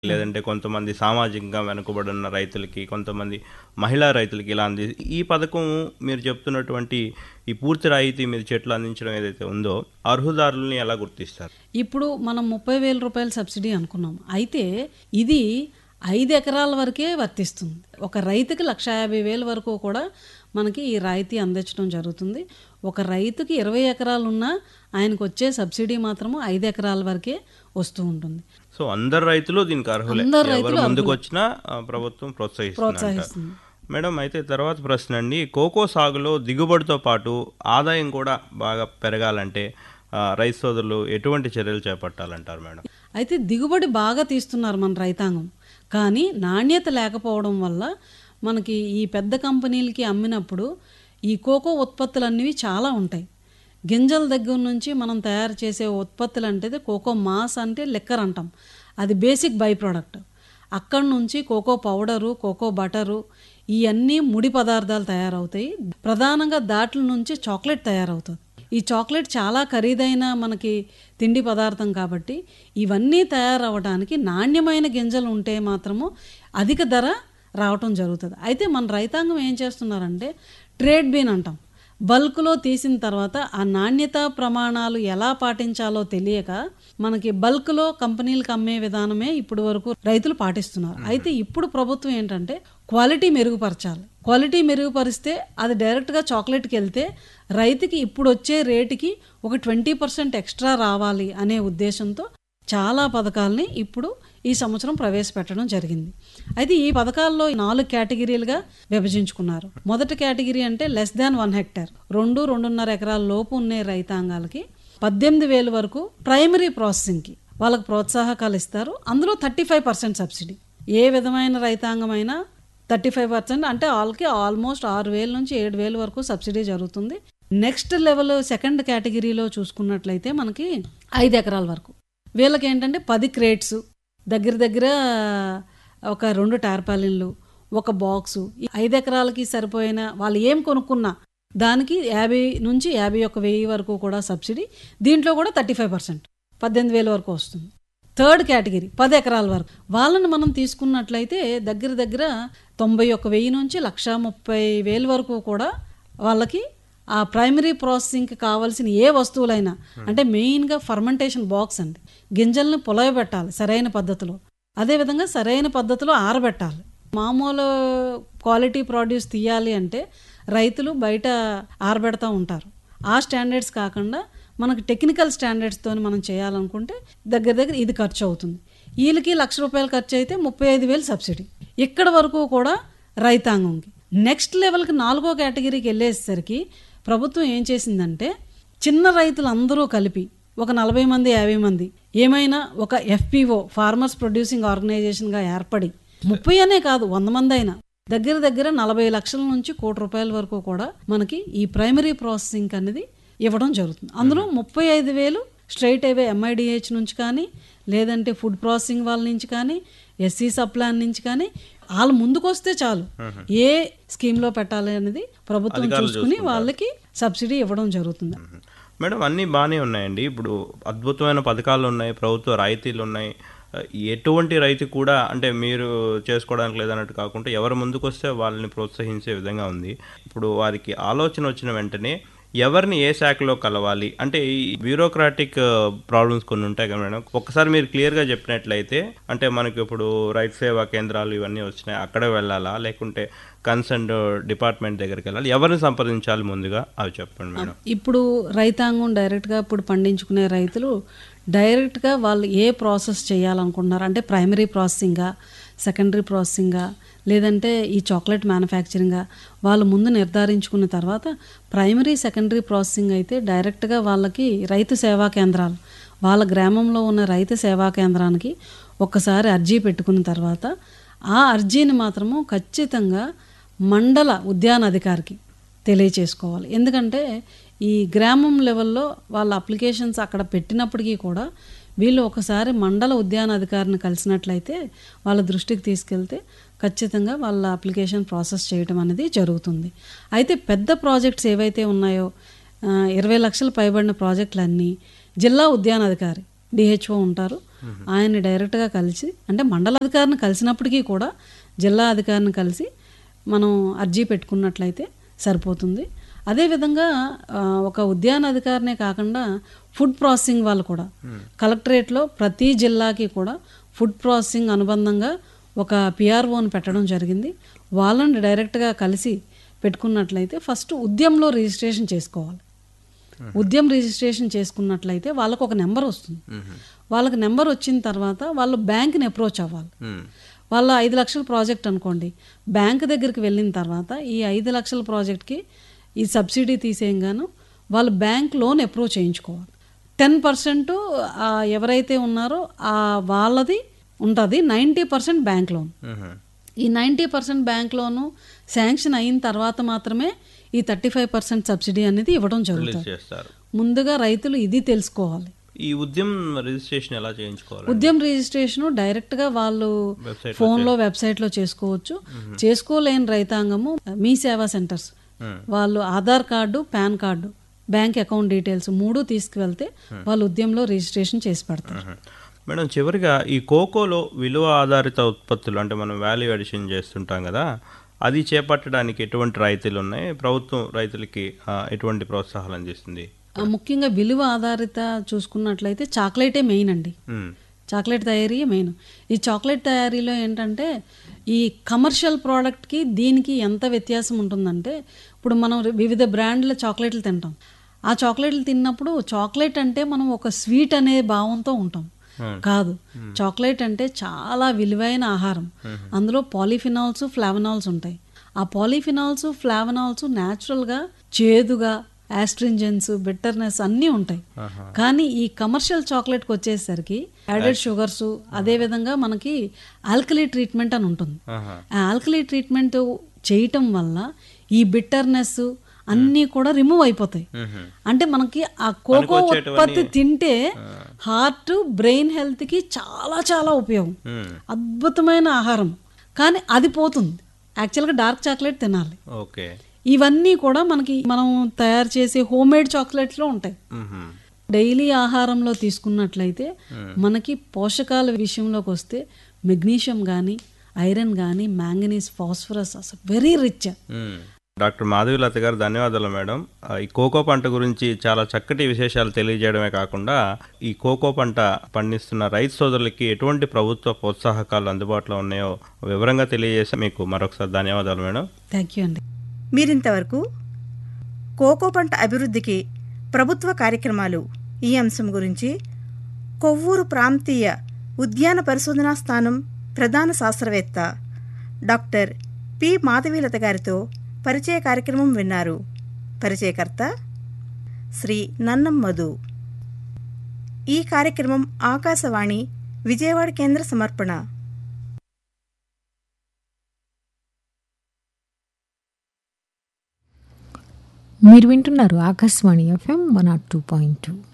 లేదంటే కొంతమంది సామాజికంగా వెనుకబడున్న రైతులకి, కొంతమంది మహిళా రైతులకి ఇలా ఈ పథకం మీరు చెప్తున్నటువంటి ఈ పూర్తి రాయితీ మీరు చెట్లు అందించడం ఏదైతే ఉందో, అర్హుదారులని ఎలా గుర్తిస్తారు? ఇప్పుడు మనం 30,000 రూపాయల సబ్సిడీ అనుకున్నాం. అయితే ఇది 5 ఎకరాల వరకే వర్తిస్తుంది. ఒక రైతుకి 1,50,000 వరకు కూడా మనకి ఈ రాయితీ అందించడం జరుగుతుంది. ఒక రైతుకి 20 ఎకరాలున్నా ఆయనకు వచ్చే సబ్సిడీ మాత్రము 5 ఎకరాల వరకే వస్తూ ఉంటుంది. సో అందరు రైతులు దీనికి అర్హులే. అందరు ఎవరు రైతులు ముందుకు వచ్చినా ప్రభుత్వం ప్రోత్సహిస్తుంది. ప్రోత్సహిస్తుంది. మేడం, అయితే తర్వాత ప్రశ్న అండి, కోకో సాగులో దిగుబడితో పాటు ఆదాయం కూడా బాగా పెరగాలంటే రైతు సోదరులు ఎటువంటి చర్యలు చేపట్టాలంటారు మేడం? అయితే దిగుబడి బాగా తీస్తున్నారు మన రైతాంగం, కానీ నాణ్యత లేకపోవడం వల్ల మనకి ఈ పెద్ద కంపెనీలకి అమ్మినప్పుడు ఈ కోకో ఉత్పత్తులు అనేవి చాలా ఉంటాయి. గింజల దగ్గర నుంచి మనం తయారు చేసే ఉత్పత్తులు అంటే కోకో మాస్ అంటే లిక్కర్ అంటాం, అది బేసిక్ బై ప్రోడక్ట్. అక్కడి నుంచి కోకో పౌడరు, కోకో బటరు, ఇవన్నీ ముడి పదార్థాలు తయారవుతాయి. ప్రధానంగా దాట్ల నుంచి చాక్లెట్ తయారవుతుంది. ఈ చాక్లెట్ చాలా ఖరీదైన మనకి తిండి పదార్థం కాబట్టి ఇవన్నీ తయారవడానికి నాణ్యమైన గింజలు ఉంటే మాత్రము అధిక ధర రావటం జరుగుతుంది. అయితే మన రైతాంగం ఏం చేస్తున్నారంటే ట్రేడ్ బీన్ అంటాం, బల్క్లో తీసిన తర్వాత ఆ నాణ్యతా ప్రమాణాలు ఎలా పాటించాలో తెలియక మనకి బల్క్లో కంపెనీలకు అమ్మే విధానమే ఇప్పుడు వరకు రైతులు పాటిస్తున్నారు. అయితే ఇప్పుడు ప్రభుత్వం ఏంటంటే క్వాలిటీ మెరుగుపరచాలి. క్వాలిటీ మెరుగుపరిస్తే అది డైరెక్ట్గా చాక్లెట్కి వెళ్తే రైతుకి ఇప్పుడు వచ్చే రేటుకి ఒక 20% ఎక్స్ట్రా రావాలి అనే ఉద్దేశంతో చాలా పథకాలని ఇప్పుడు ఈ సంవత్సరం ప్రవేశపెట్టడం జరిగింది. అయితే ఈ పథకాల్లో 4 కేటగిరీలుగా విభజించుకున్నారు. మొదటి కేటగిరీ అంటే లెస్ దాన్ 1 హెక్టర్, 2-2.5 ఎకరాల లోపు ఉండే రైతాంగాలకి 18,000 వరకు ప్రైమరీ ప్రాసెసింగ్కి వాళ్ళకి ప్రోత్సాహకాలు ఇస్తారు. అందులో 35% సబ్సిడీ. ఏ విధమైన రైతాంగమైనా 35% అంటే వాళ్ళకి ఆల్మోస్ట్ 6,000 నుంచి 7,000 వరకు సబ్సిడీ జరుగుతుంది. నెక్స్ట్ లెవెల్ సెకండ్ కేటగిరీలో చూసుకున్నట్లయితే మనకి 5 ఎకరాల వరకు వీళ్ళకి ఏంటంటే 10 క్రేట్స్, దగ్గర ఒక 2 టార్పాలిన్లు, ఒక బాక్సు, 5 ఎకరాలకి సరిపోయిన వాళ్ళు ఏం కొనుక్కున్నా దానికి 50 నుంచి 51,000 వరకు కూడా సబ్సిడీ. దీంట్లో కూడా 35%, 18,000 వరకు వస్తుంది. థర్డ్ కేటగిరీ 10 ఎకరాల వరకు వాళ్ళని మనం తీసుకున్నట్లయితే దగ్గర 91,000 నుంచి 1,30,000 వరకు కూడా వాళ్ళకి ఆ ప్రైమరీ ప్రాసెసింగ్కి కావాల్సిన ఏ వస్తువులైనా, అంటే మెయిన్గా ఫర్మెంటేషన్ బాక్స్ అండి, గింజల్ని పులయబెట్టాలి సరైన పద్ధతిలో, అదేవిధంగా సరైన పద్ధతిలో ఆరబెట్టాలి. మామూలు క్వాలిటీ ప్రొడ్యూస్ తీయాలి అంటే రైతులు బయట ఆరబెడతా ఉంటారు. ఆ స్టాండర్డ్స్ కాకుండా మనకు టెక్నికల్ స్టాండర్డ్స్తో మనం చేయాలనుకుంటే దగ్గర ఇది ఖర్చు అవుతుంది. వీళ్ళకి 1,00,000 రూపాయలు ఖర్చు అయితే 35,000 సబ్సిడీ. ఇక్కడ వరకు కూడా రైతాంగంకి. నెక్స్ట్ లెవెల్కి 4వ కేటగిరీకి వెళ్ళేసరికి ప్రభుత్వం ఏం చేసిందంటే చిన్న రైతులు అందరూ కలిపి ఒక 40 మంది 50 మంది ఏమైనా ఒక FPO ఫార్మర్స్ ప్రొడ్యూసింగ్ ఆర్గనైజేషన్గా ఏర్పడి 30 అనే కాదు 100 మంది అయినా దగ్గర 40 లక్షల నుంచి 1 కోటి రూపాయల వరకు కూడా మనకి ఈ ప్రైమరీ ప్రాసెసింగ్ అనేది ఇవ్వడం జరుగుతుంది. అందులో 35,000 స్ట్రైట్ అవే MIDH నుంచి కానీ, లేదంటే ఫుడ్ ప్రాసెసింగ్ వాళ్ళ నుంచి కానీ, SC సప్లాన్ నుంచి కానీ వాళ్ళు ముందుకు వస్తే చాలు ఏ స్కీమ్లో పెట్టాలి అనేది ప్రభుత్వం చూసుకుని వాళ్ళకి సబ్సిడీ ఇవ్వడం జరుగుతుంది. మేడం, అన్నీ బాగానే ఉన్నాయండి. ఇప్పుడు అద్భుతమైన పథకాలు ఉన్నాయి, ప్రభుత్వ రాయితీలు ఉన్నాయి. ఎటువంటి రైతు కూడా అంటే మీరు చేసుకోవడానికి లేదన్నట్టు కాకుండా ఎవరు ముందుకు వస్తే వాళ్ళని ప్రోత్సహించే విధంగా ఉంది. ఇప్పుడు వారికి ఆలోచన వచ్చిన వెంటనే ఎవరిని ఏ శాఖలో కలవాలి అంటే ఈ బ్యూరోక్రాటిక్ ప్రాబ్లమ్స్ కొన్ని ఉంటాయి కదా మేడం, ఒక్కసారి మీరు క్లియర్గా చెప్పినట్లయితే అంటే మనకి ఇప్పుడు రైతు సేవా కేంద్రాలు ఇవన్నీ వచ్చినాయి, అక్కడే వెళ్ళాలా లేకుంటే కన్సర్న్ డిపార్ట్మెంట్ దగ్గరికి వెళ్ళాలి, ఎవరిని సంప్రదించాలి ముందుగా అవి చెప్పండి మేడం. ఇప్పుడు రైతాంగం డైరెక్ట్గా ఇప్పుడు పండించుకునే రైతులు డైరెక్ట్గా వాళ్ళు ఏ ప్రాసెస్ చేయాలనుకుంటున్నారు అంటే ప్రైమరీ ప్రాసెసింగా, సెకండరీ ప్రాసెసింగా, లేదంటే ఈ చాక్లెట్ మ్యానుఫ్యాక్చరింగా వాళ్ళు ముందు నిర్ధారించుకున్న తర్వాత ప్రైమరీ సెకండరీ ప్రాసెసింగ్ అయితే డైరెక్ట్గా వాళ్ళకి రైతు సేవా కేంద్రాలు, వాళ్ళ గ్రామంలో ఉన్న రైతు సేవా కేంద్రానికి ఒక్కసారి అర్జీ పెట్టుకున్న తర్వాత ఆ అర్జీని మాత్రము ఖచ్చితంగా మండల ఉద్యాన అధికారికి తెలియచేసుకోవాలి. ఎందుకంటే ఈ గ్రామం లెవెల్లో వాళ్ళ అప్లికేషన్స్ అక్కడ పెట్టినప్పటికీ కూడా వీళ్ళు ఒకసారి మండల ఉద్యాన అధికారిని కలిసినట్లయితే వాళ్ళ దృష్టికి తీసుకెళ్తే ఖచ్చితంగా వాళ్ళ అప్లికేషన్ ప్రాసెస్ చేయడం అనేది జరుగుతుంది. అయితే పెద్ద ప్రాజెక్ట్స్ ఏవైతే ఉన్నాయో 20 లక్షలు పైబడిన ప్రాజెక్టులన్నీ జిల్లా ఉద్యాన అధికారి DHO ఉంటారు, ఆయన్ని డైరెక్ట్గా కలిసి, అంటే మండల అధికారిని కలిసినప్పటికీ కూడా జిల్లా అధికారిని కలిసి మనం అర్జీ పెట్టుకున్నట్లయితే సరిపోతుంది. అదేవిధంగా ఒక ఉద్యాన అధికారినే కాకుండా ఫుడ్ ప్రాసెసింగ్ వాళ్ళు కూడా కలెక్టరేట్లో ప్రతి జిల్లాకి కూడా ఫుడ్ ప్రాసెసింగ్ అనుబంధంగా ఒక పిఆర్ఓని పెట్టడం జరిగింది. వాళ్ళని డైరెక్ట్గా కలిసి పెట్టుకున్నట్లయితే ఫస్ట్ ఉద్యమంలో రిజిస్ట్రేషన్ చేసుకోవాలి. ఉద్యమ రిజిస్ట్రేషన్ చేసుకున్నట్లయితే వాళ్ళకు ఒక నెంబర్ వస్తుంది. వాళ్ళకి నెంబర్ వచ్చిన తర్వాత వాళ్ళు బ్యాంక్ని అప్రోచ్ అవ్వాలి. వాళ్ళ 5 లక్షల ప్రాజెక్ట్ అనుకోండి, బ్యాంక్ దగ్గరికి వెళ్ళిన తర్వాత ఈ 5 లక్షల ప్రాజెక్ట్కి ఈ సబ్సిడీ తీసేయంగాను వాళ్ళు బ్యాంక్ లోన్ అప్రోచ్ చేయించుకోవాలి. 10% ఎవరైతే ఉన్నారో వాళ్ళది ఉంటుంది, 90% బ్యాంక్ లోన్. ఈ 90% బ్యాంక్ లోను శాంక్షన్ అయిన తర్వాత మాత్రమే ఈ 35% సబ్సిడీ అనేది ఇవ్వడం జరుగుతుంది. ముందుగా రైతులు ఇది తెలుసుకోవాలి. ఈ ఉద్యమ రిజిస్ట్రేషన్ ఎలా చేయించుకోవాలి? ఉద్యమ రిజిస్ట్రేషన్ డైరెక్ట్గా వాళ్ళు ఫోన్లో వెబ్సైట్లో చేసుకోవచ్చు. చేసుకోలేని రైతాంగము మీ సేవా సెంటర్స్ వాళ్ళు Aadhaar card, pan card, bank account details 3 తీసుకువెళ్తే వాళ్ళు ఉద్యమంలో రిజిస్ట్రేషన్ చేసి పెడతారు. మేడం, చివరిగా ఈ కోకోలో విలువ ఆధారిత ఉత్పత్తులు అంటే మనం వాల్యూ అడిషన్ చేస్తుంటాం కదా, అది చేపట్టడానికి ఎటువంటి రాయితీలు ఉన్నాయి? ప్రభుత్వం రైతులకి ఎటువంటి ప్రోత్సాహాలు అందిస్తుంది? ముఖ్యంగా విలువ ఆధారిత చూసుకున్నట్లయితే చాక్లెటే మెయిన్ అండి. చాక్లెట్ తయారీ మెయిన్. ఈ చాక్లెట్ తయారీలో ఏంటంటే ఈ కమర్షియల్ ప్రోడక్ట్కి దీనికి ఎంత వ్యత్యాసం ఉంటుందంటే, ఇప్పుడు మనం వివిధ బ్రాండ్ల చాక్లెట్లు తింటాం. ఆ చాక్లెట్లు తిన్నప్పుడు చాక్లెట్ అంటే మనం ఒక స్వీట్ అనే భావంతో ఉంటాం. కాదు, చాక్లెట్ అంటే చాలా విలువైన ఆహారం. అందులో పాలిఫినాల్స్, ఫ్లావనాల్స్ ఉంటాయి. ఆ పాలిఫినాల్స్, ఫ్లావనాల్స్ న్యాచురల్గా చేదుగా, యాస్ట్రింజెన్స్, బిట్టర్నెస్ అన్నీ ఉంటాయి. కానీ ఈ కమర్షియల్ చాక్లెట్కి వచ్చేసరికి యాడెడ్ షుగర్స్, అదేవిధంగా మనకి ఆల్కలీ ట్రీట్మెంట్ అని ఉంటుంది. ఆ ఆల్కలీ ట్రీట్మెంట్ చేయటం వల్ల ఈ బిట్టర్నెస్ అన్నీ కూడా రిమూవ్ అయిపోతాయి. అంటే మనకి ఆ కోకో ఉత్పత్తి తింటే హార్ట్, బ్రెయిన్ హెల్త్కి చాలా చాలా ఉపయోగం. అద్భుతమైన ఆహారం. కానీ అది పోతుంది. యాక్చువల్గా డార్క్ చాక్లెట్ తినాలి. ఇవన్నీ కూడా మనకి మనం తయారు చేసే హోమ్మేడ్ చాక్లెట్స్లో ఉంటాయి. డైలీ ఆహారంలో తీసుకున్నట్లయితే మనకి పోషకాల విషయంలోకి వస్తే మెగ్నీషియం కానీ, ఐరన్ కానీ, మ్యాంగనీస్, ఫాస్ఫరస్ అసలు వెరీ రిచ్. డాక్టర్ మాధవీలత గారు, ధన్యవాదాలు మేడం. ఈ కోకో పంట గురించి చాలా చక్కటి విశేషాలు తెలియజేయడమే కాకుండా ఈ కోకో పంట పండిస్తున్న రైతు సోదరులకి ఎటువంటి ప్రభుత్వ ప్రోత్సాహకాలు అందుబాటులో ఉన్నాయో వివరంగా తెలియజేసి మీకు మరొకసారి ధన్యవాదాలు మేడం. థ్యాంక్ యూ అండి. మీరింతవరకు కోకో పంట అభివృద్ధికి ప్రభుత్వ కార్యక్రమాలు ఈ అంశం గురించి కొవ్వూరు ప్రాంతీయ ఉద్యాన పరిశోధనా స్థానం ప్రధాన శాస్త్రవేత్త డాక్టర్ పి మాధవీలత గారితో పరిచయ కార్యక్రమం విన్నారు. పరిచయకర్త శ్రీ నన్నం మధు. ఈ కార్యక్రమం ఆకాశవాణి విజయవాడ కేంద్ర సమర్పణ. మీరు వింటున్నారు ఆకాశవాణి FM 102.2.